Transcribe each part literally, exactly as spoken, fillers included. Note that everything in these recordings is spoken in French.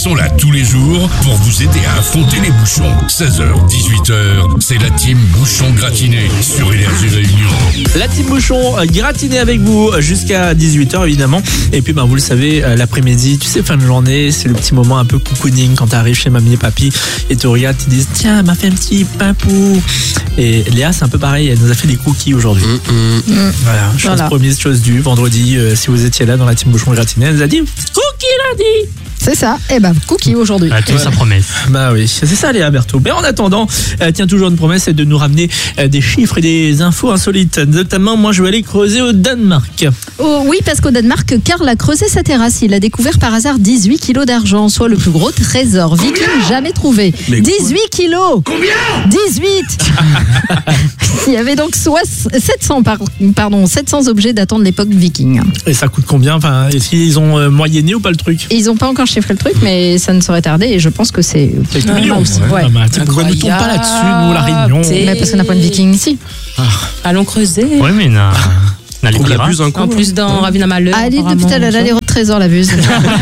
sont là tous les jours pour vous aider à affronter les bouchons. seize heures, dix-huit heures, c'est la team Bouchon Gratiné sur Énergie Réunion. La team Bouchon gratinée avec vous jusqu'à dix-huit heures évidemment. Et puis ben, vous le savez, l'après-midi, tu sais, fin de journée, c'est le petit moment un peu cocooning quand t'arrives chez mamie et papy et te regardent, te disent tiens, m'a fait un petit pain pour. Et Léa, c'est un peu pareil, elle nous a fait des cookies aujourd'hui. Mmh, mmh. Mmh. Voilà, chose voilà. promise, chose due. Vendredi, euh, si vous étiez là dans la team Bouchon gratinée, elle nous a dit cookies lundi. C'est ça, et eh ben cookie aujourd'hui. Ah, tout ouais. sa promesse. Bah oui, c'est ça Léa Berthaud. Mais en attendant, euh, tiens, toujours une promesse, c'est de nous ramener euh, des chiffres et des infos insolites. Notamment, moi je vais aller creuser au Danemark. Oh, oui, parce qu'au Danemark, Karl a creusé sa terrasse. Il a découvert par hasard dix-huit kilos d'argent, soit le plus gros trésor viking jamais trouvé. Mais dix-huit kilos. Combien? dix-huit. Il y avait donc soit sept cents, pardon, sept cents objets datant de l'époque viking. Et ça coûte combien? Enfin, est-ce qu'ils ont euh, moyenné ou pas le truc? Ils n'ont pas encore chiffré le truc, mais ça ne saurait tarder et je pense que c'est quelques millions. Ouais. Ouais. Ah, pourquoi ne tombe pas là-dessus, nous, la Réunion? Mais parce qu'on n'a pas de viking ici. Ah. Allons creuser. Oui, mais non. En, en plus, dans Ravina Malheur. Allez, depuis tout à l'heure, les trésors, la vuse.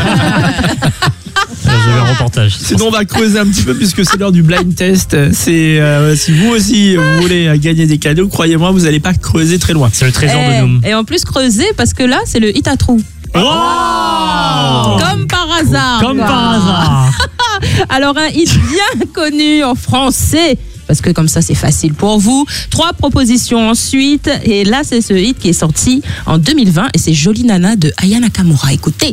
J'avais un reportage. Sinon, on va creuser un petit peu puisque c'est l'heure du blind test. C'est euh, si vous aussi vous voulez gagner des cadeaux, croyez-moi, vous n'allez pas creuser très loin. C'est le trésor et, de Noom. Et en plus creuser parce que là, c'est le hit à trou. Oh Comme par hasard. Comme quoi. par hasard. Alors un hit bien connu en français. Parce que comme ça, c'est facile pour vous. Trois propositions ensuite. Et là, c'est ce hit qui est sorti en deux mille vingt. Et c'est Jolie Nana de Aya Nakamura. Écoutez.